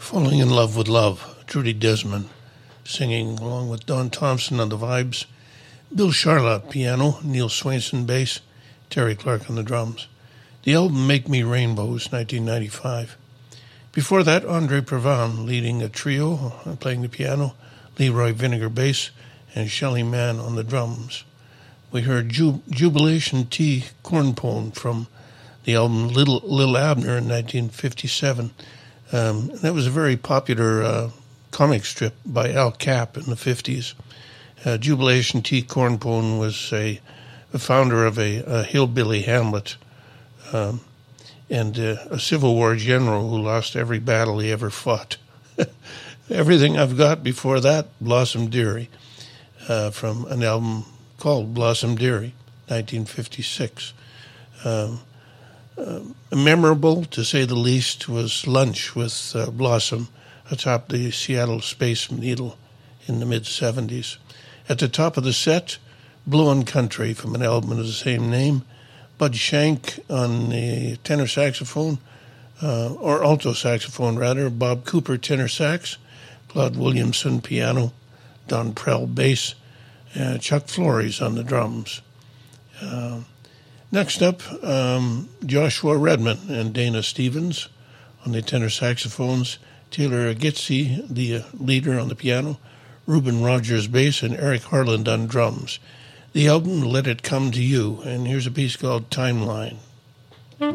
Falling in Love with Love, Trudy Desmond singing along with Don Thompson on the vibes, Bill Charlotte piano, Neil Swainson bass, Terry Clark on the drums. The album Make Me Rainbows, 1995. Before that, Andre Previn leading a trio, playing the piano, Leroy Vinegar bass, and Shelly Mann on the drums. We heard Jubilation Tea Cornpone from the album Lil Abner in 1957. That was a very popular comic strip by Al Capp in the 50s. Jubilation T. Cornpone was a founder of a hillbilly hamlet and a Civil War general who lost every battle he ever fought. Everything I've got before that, Blossom Dearie, from an album called Blossom Dearie, 1956. Memorable, to say the least, was Lunch with Blossom atop the Seattle Space Needle in the mid-'70s. At the top of the set, Blowin' Country from an album of the same name, Bud Shank on the tenor saxophone, or alto saxophone rather, Bob Cooper tenor sax, Claude Williamson piano, Don Prell bass, Chuck Flores on the drums. Next up, Joshua Redman and Dana Stevens on the tenor saxophones, Taylor Gitzy, the leader, on the piano, Reuben Rogers bass, and Eric Harland on drums. The album Let It Come to You, and here's a piece called Timeline.